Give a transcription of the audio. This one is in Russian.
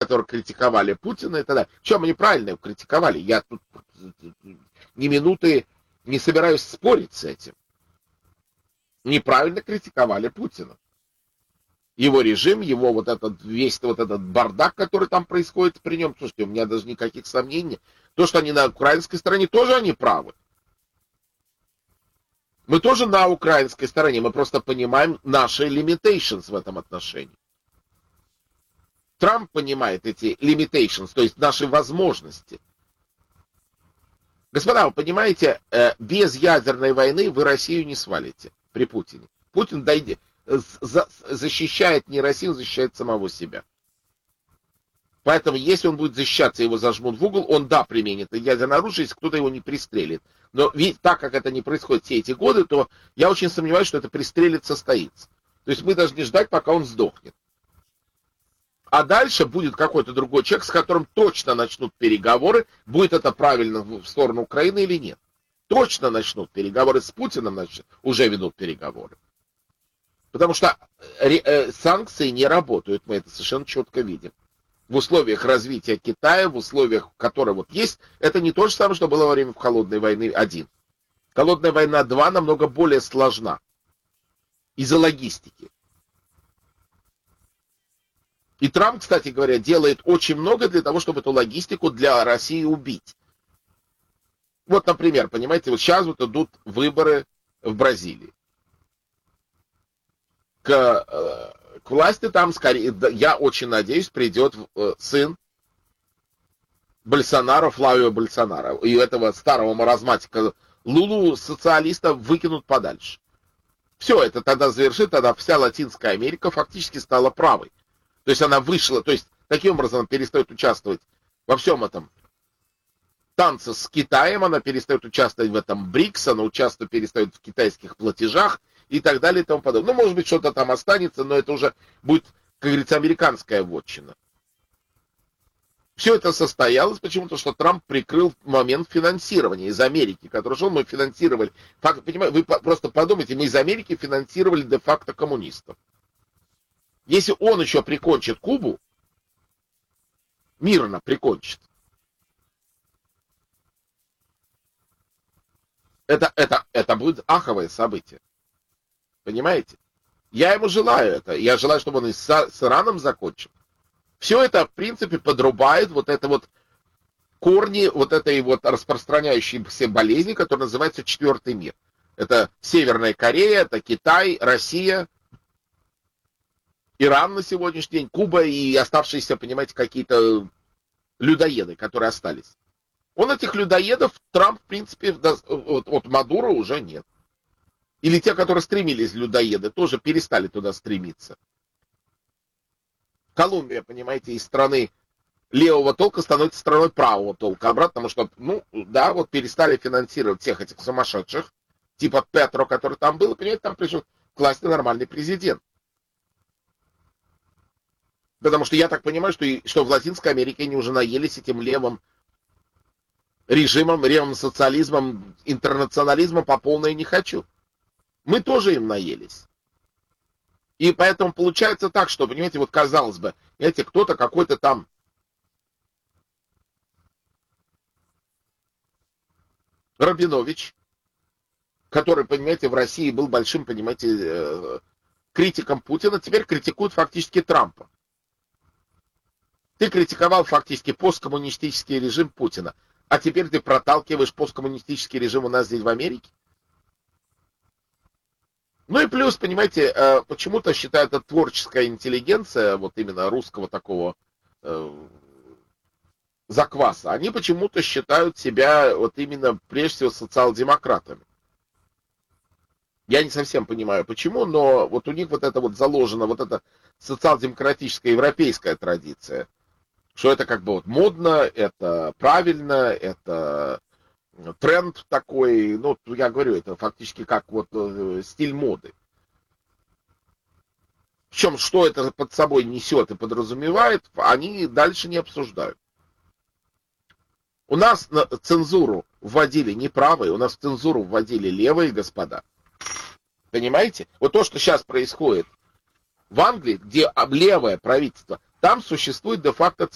которые критиковали Путина и так далее. Чем они правильно его критиковали? Я тут ни минуты не собираюсь спорить с этим. Неправильно критиковали Путина. Его режим, его вот этот, весь вот этот бардак, который там происходит при нем. Слушайте, у меня даже никаких сомнений. То, что они на украинской стороне, тоже они правы. Мы тоже на украинской стороне, мы просто понимаем наши limitations в этом отношении. Трамп понимает эти limitations, то есть наши возможности. Господа, вы понимаете, без ядерной войны вы Россию не свалите при Путине. Путин защищает не Россию, защищает самого себя. Поэтому, если он будет защищаться, его зажмут в угол, он, да, применит ядерное оружие, если кто-то его не пристрелит. Но ведь так как это не происходит все эти годы, то я очень сомневаюсь, что это пристрелит состоится. То есть мы должны ждать, пока он сдохнет. А дальше будет какой-то другой человек, с которым точно начнут переговоры, будет это правильно в сторону Украины или нет. Точно начнут переговоры с Путиным, уже ведут переговоры. Потому что санкции не работают, мы это совершенно четко видим. В условиях развития Китая, в условиях, которые вот есть, это не то же самое, что было во время Холодной войны 1. Холодная война 2 намного более сложна из-за логистики. И Трамп, кстати говоря, делает очень много для того, чтобы эту логистику для России убить. Вот, например, понимаете, вот сейчас вот идут выборы в Бразилии. К власти там, скорее, я очень надеюсь, придет сын Больсонаро, Флавио Больсонаро. И этого старого маразматика Лулу социалиста выкинут подальше. Все, это тогда завершит, тогда вся Латинская Америка фактически стала правой. То есть она вышла, то есть таким образом она перестает участвовать во всем этом танце с Китаем, она перестает участвовать в этом БРИКС, она перестает в китайских платежах и так далее и тому подобное. Ну, может быть, что-то там останется, но это уже будет, как говорится, американская вотчина. Все это состоялось почему-то, что Трамп прикрыл момент финансирования из Америки, который шел, мы финансировали. Понимаете, вы просто подумайте, мы из Америки финансировали де-факто коммунистов. Если он еще прикончит Кубу, мирно прикончит, это будет аховое событие. Понимаете? Я ему желаю это. Я желаю, чтобы он и с Ираном закончил. Все это, в принципе, подрубает вот это вот корни вот этой вот распространяющейся болезни, которая называется Четвертый мир. Это Северная Корея, это Китай, Россия, Иран на сегодняшний день, Куба и оставшиеся, понимаете, какие-то людоеды, которые остались. Он этих людоедов, Трамп, в принципе, от Мадуро уже нет. Или те, которые стремились людоеды, тоже перестали туда стремиться. Колумбия, понимаете, из страны левого толка становится страной правого толка. Обратно, потому что, ну, да, вот перестали финансировать всех этих сумасшедших, типа Петро, который там был, и, понимаете, там пришел к власти нормальный президент. Потому что я так понимаю, что в Латинской Америке они уже наелись этим левым режимом, левым социализмом, интернационализмом по полной не хочу. Мы тоже им наелись. И поэтому получается так, что, понимаете, вот казалось бы, знаете, кто-то какой-то там Рабинович, который, понимаете, в России был большим, понимаете, критиком Путина, теперь критикует фактически Трампа. Ты критиковал фактически посткоммунистический режим Путина, а теперь ты проталкиваешь посткоммунистический режим у нас здесь в Америке? Ну и плюс, понимаете, почему-то считают, это творческая интеллигенция, вот именно русского такого закваса, они почему-то считают себя вот именно прежде всего социал-демократами. Я не совсем понимаю почему, но вот у них вот это вот заложено, вот эта социал-демократическая европейская традиция, что это как бы вот модно, это правильно, это тренд такой, ну, я говорю, это фактически как вот стиль моды. Причем, что это под собой несет и подразумевает, они дальше не обсуждают. У нас цензуру вводили не правые, у нас цензуру вводили левые господа. Понимаете? Вот то, что сейчас происходит в Англии, где левое правительство, там существует де-факто